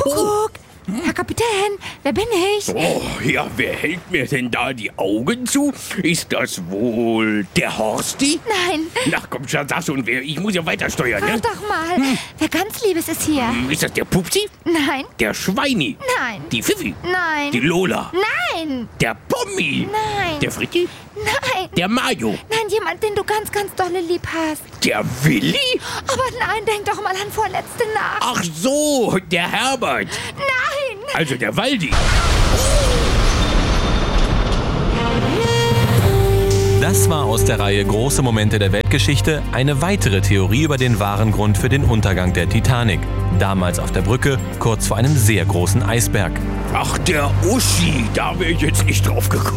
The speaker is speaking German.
Kuckuck! Herr Kapitän, wer bin ich? Oh, ja, wer hält mir denn da die Augen zu? Ist das wohl der Horsti? Nein. Na komm schon, sag schon, wer. Ich muss ja weiter steuern, Frag ne? doch mal. Wer ganz Liebes ist hier? Ist das der Pupsi? Nein. Der Schweini? Nein. Die Pfiffi? Nein. Die Lola? Nein. Der Pommi? Nein. Der Fritti? Nein. Der Mayo? Nein, jemand, den du ganz, ganz dolle lieb hast. Der Willi? Aber nein, denk doch mal an vorletzte Nacht. Ach so, der Herbert. Nein. Also der Waldi. Das war aus der Reihe Große Momente der Weltgeschichte eine weitere Theorie über den wahren Grund für den Untergang der Titanic. Damals auf der Brücke, kurz vor einem sehr großen Eisberg. Ach, der Uschi, da wäre ich jetzt nicht drauf gekommen.